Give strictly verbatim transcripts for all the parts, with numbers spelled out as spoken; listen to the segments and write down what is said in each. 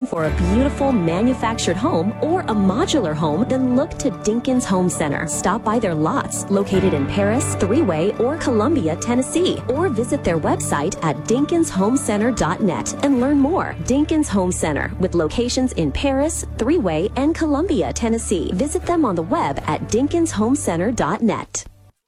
for a beautiful manufactured home or a modular home, then look to Dinkins Home Center. Stop by their lots located in Paris, Three-Way, or Columbia, Tennessee, or visit their website at dinkins home center dot net and learn more. Dinkins Home Center, with locations in Paris, Three-Way, and Columbia, Tennessee. Visit them on the web at dinkins home center dot net.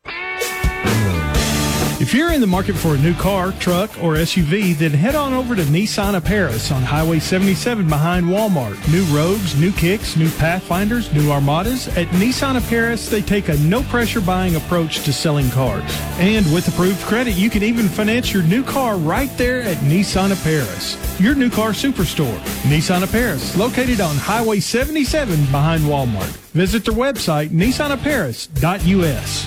If you're in the market for a new car, truck, or S U V, then head on over to Nissan of Paris on Highway seventy-seven behind Walmart. New Rogues, new Kicks, new Pathfinders, new Armadas. At Nissan of Paris, they take a no-pressure buying approach to selling cars. And with approved credit, you can even finance your new car right there at Nissan of Paris, your new car superstore. Nissan of Paris, located on Highway seventy-seven behind Walmart. Visit their website, nissan of paris dot u s.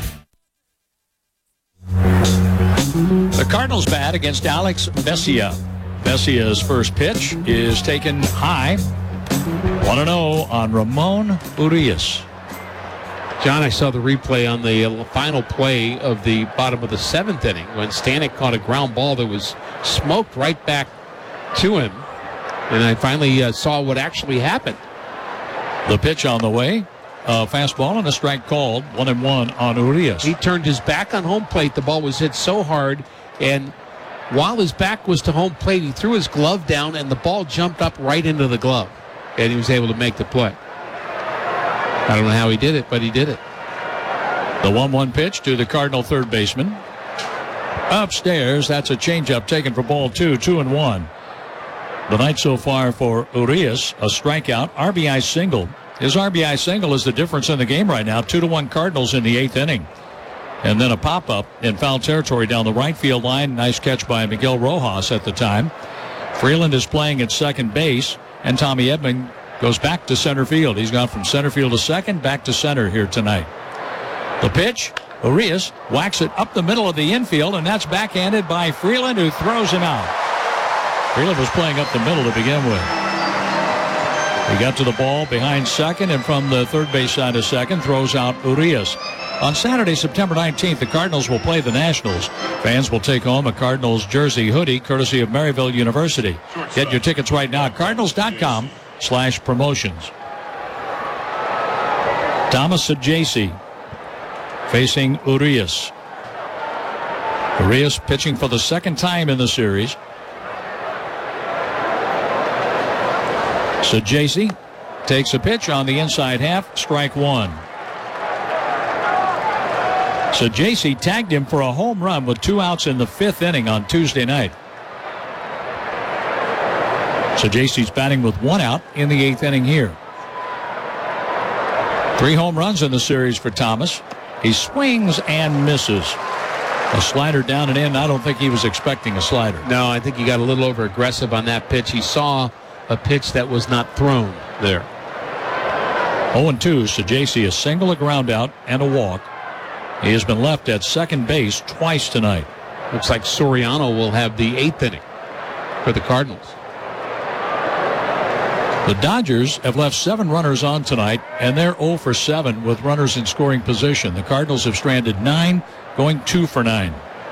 The Cardinals bat against Alex Vesia. Vesia's first pitch is taken high. one and oh on Ramon Urias. John, I saw the replay on the final play of the bottom of the seventh inning when Stanek caught a ground ball that was smoked right back to him. And I finally uh, saw what actually happened. The pitch on the way. A fastball and a strike called. One and one on Urias. He turned his back on home plate. The ball was hit so hard, and while his back was to home plate, he threw his glove down, and the ball jumped up right into the glove, and he was able to make the play. I don't know how he did it, but he did it. The one one pitch to the Cardinal third baseman. Upstairs, that's a changeup taken for ball two, two and one. The night so far for Urias, a strikeout, R B I single. His R B I single is the difference in the game right now. Two to one Cardinals in the eighth inning. And then a pop-up in foul territory down the right field line. Nice catch by Miguel Rojas at the time. Freeland is playing at second base, and Tommy Edman goes back to center field. He's gone from center field to second, back to center here tonight. The pitch, Urias whacks it up the middle of the infield, and that's backhanded by Freeland, who throws him out. Freeland was playing up the middle to begin with. He got to the ball behind second, and from the third base side of second, throws out Urias. On Saturday, September nineteenth, the Cardinals will play the Nationals. Fans will take home a Cardinals jersey hoodie, courtesy of Maryville University. Get your tickets right now at cardinals.com slash promotions. Thomas Saggese facing Urias. Urias pitching for the second time in the series. Saggese takes a pitch on the inside half, strike one. Saggese tagged him for a home run with two outs in the fifth inning on Tuesday night. Saggese's batting with one out in the eighth inning here. Three home runs in the series for Thomas. He swings and misses. A slider down and in. I don't think he was expecting a slider. No, I think he got a little over aggressive on that pitch. He saw a pitch that was not thrown there. oh and two, Saggese, a single, a ground out, and a walk. He has been left at second base twice tonight. Looks like Soriano will have the eighth inning for the Cardinals. The Dodgers have left seven runners on tonight, and they're oh for seven with runners in scoring position. The Cardinals have stranded nine, going two for nine.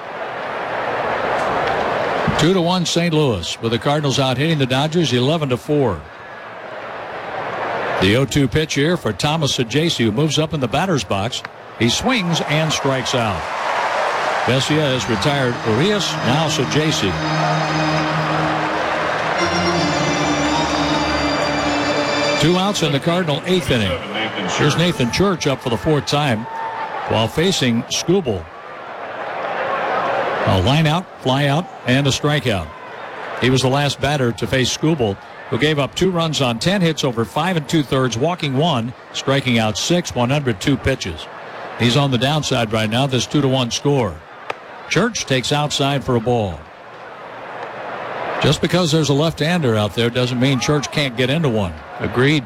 Two to one Saint Louis, with the Cardinals out hitting the Dodgers eleven to four. The oh two pitch here for Thomas Saggese, who moves up in the batter's box. He swings and strikes out. Vesia has retired Urias, now Saggese. Two outs in the Cardinal eighth inning. Here's Nathan Church up for the fourth time while facing Skubal. A line out, fly out, and a strikeout. He was the last batter to face Skubal, who gave up two runs on ten hits over five and two-thirds, walking one, striking out six, one hundred two pitches. He's on the downside right now, this two to one score. Church takes outside for a ball. Just because there's a left-hander out there doesn't mean Church can't get into one. Agreed.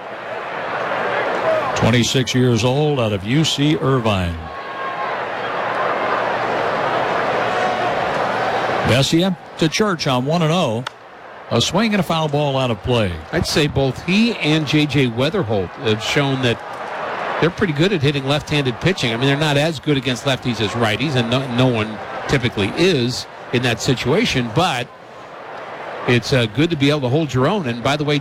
twenty-six years old, out of U C Irvine. Vesia to Church on one and oh. A swing and a foul ball out of play. I'd say both he and J J Weatherholt have shown that they're pretty good at hitting left-handed pitching. I mean, they're not as good against lefties as righties, and no, no one typically is in that situation, but it's uh, good to be able to hold your own. And by the way,